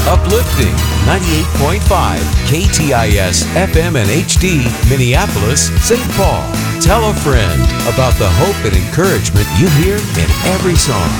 Uplifting 98.5 KTIS FM and HD, Minneapolis, St. Paul. Tell a friend about the hope and encouragement you hear in every song.